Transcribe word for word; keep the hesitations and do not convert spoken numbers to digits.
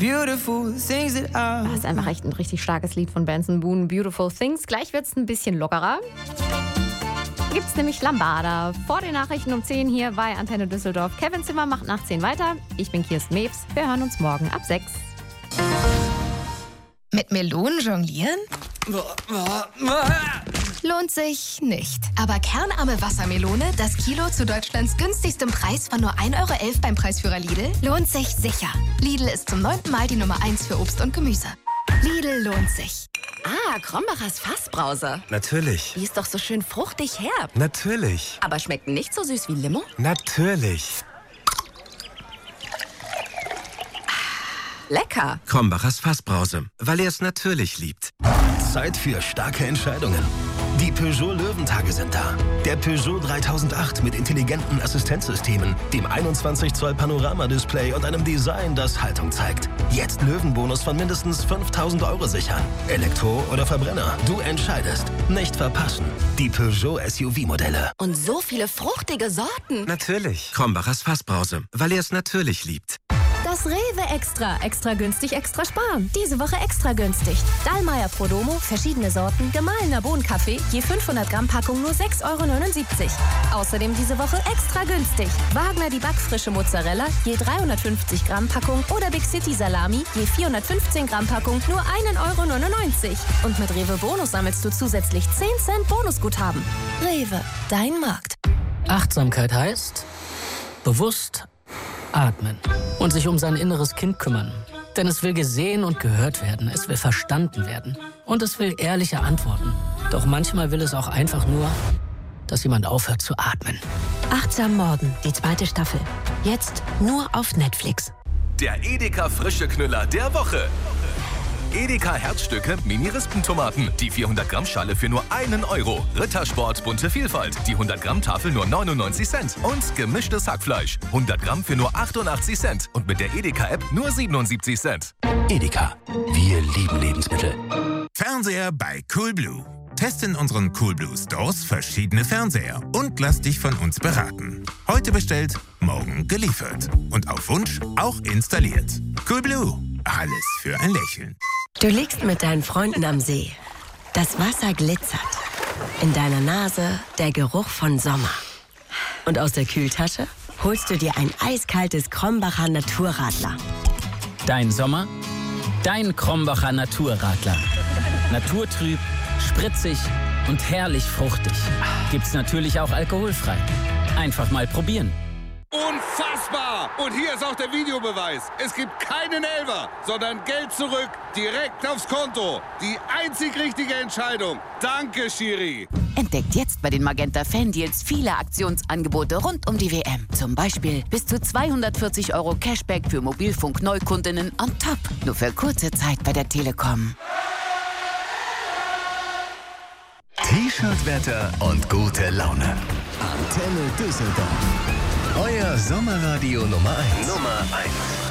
Beautiful things that I... Das ist einfach echt ein richtig starkes Lied von Benson Boone, Beautiful Things. Gleich wird es ein bisschen lockerer. Hier gibt es nämlich Lambada. Vor den Nachrichten um zehn hier bei Antenne Düsseldorf. Kevin Zimmer macht nach zehn weiter. Ich bin Kirsten Mewes. Wir hören uns morgen ab sechs. Mit Melonen jonglieren? Lohnt sich nicht. Aber kernarme Wassermelone, das Kilo zu Deutschlands günstigstem Preis von nur ein Euro elf beim Preisführer Lidl, lohnt sich sicher. Lidl ist zum neunten Mal die Nummer eins für Obst und Gemüse. Lidl lohnt sich. Ah, Krombacher Fassbrause. Natürlich. Die ist doch so schön fruchtig herb. Natürlich. Aber schmeckt nicht so süß wie Limo? Natürlich. Lecker. Krombachers Fassbrause, weil er es natürlich liebt. Zeit für starke Entscheidungen. Die Peugeot Löwentage sind da. Der Peugeot dreitausendacht mit intelligenten Assistenzsystemen, dem einundzwanzig Zoll Panoramadisplay und einem Design, das Haltung zeigt. Jetzt Löwenbonus von mindestens fünftausend Euro sichern. Elektro oder Verbrenner, du entscheidest. Nicht verpassen. Die Peugeot S U V-Modelle. Und so viele fruchtige Sorten. Natürlich. Krombachers Fassbrause, weil er es natürlich liebt. Das Rewe Extra. Extra günstig, extra sparen. Diese Woche extra günstig. Dallmayr Prodomo, verschiedene Sorten, gemahlener Bohnenkaffee, je fünfhundert Gramm Packung nur sechs Euro neunundsiebzig. Außerdem diese Woche extra günstig. Wagner die backfrische Mozzarella, je dreihundertfünfzig Gramm Packung oder Big City Salami, je vierhundertfünfzehn Gramm Packung nur ein Euro neunundneunzig. Und mit Rewe Bonus sammelst du zusätzlich zehn Cent Bonusguthaben. Rewe, dein Markt. Achtsamkeit heißt bewusst atmen und sich um sein inneres Kind kümmern. Denn es will gesehen und gehört werden, es will verstanden werden und es will ehrliche Antworten. Doch manchmal will es auch einfach nur, dass jemand aufhört zu atmen. Achtsam Morden, die zweite Staffel. Jetzt nur auf Netflix. Der Edeka Frische Knüller der Woche. Edeka Herzstücke Mini-Rispentomaten. Die vierhundert Gramm Schale für nur einen Euro. Rittersport bunte Vielfalt. Die hundert Gramm Tafel nur neunundneunzig Cent. Und gemischtes Hackfleisch. hundert Gramm für nur achtundachtzig Cent. Und mit der Edeka-App nur siebenundsiebzig Cent. Edeka. Wir lieben Lebensmittel. Fernseher bei Coolblue. Teste in unseren Coolblue Stores verschiedene Fernseher und lass dich von uns beraten. Heute bestellt, morgen geliefert. Und auf Wunsch auch installiert. Coolblue. Alles für ein Lächeln. Du liegst mit deinen Freunden am See. Das Wasser glitzert. In deiner Nase der Geruch von Sommer. Und aus der Kühltasche holst du dir ein eiskaltes Krombacher Naturradler. Dein Sommer, dein Krombacher Naturradler. Naturtrüb, spritzig und herrlich fruchtig. Gibt's natürlich auch alkoholfrei. Einfach mal probieren. Unfassbar! Und hier ist auch der Videobeweis. Es gibt keinen Elfer, sondern Geld zurück, direkt aufs Konto. Die einzig richtige Entscheidung. Danke, Schiri. Entdeckt jetzt bei den Magenta Fan-Deals viele Aktionsangebote rund um die W M. Zum Beispiel bis zu zweihundertvierzig Euro Cashback für Mobilfunk-Neukundinnen on top. Nur für kurze Zeit bei der Telekom. T-Shirt-Wetter und gute Laune. Antenne Düsseldorf. Euer Sommerradio Nummer eins. Nummer eins.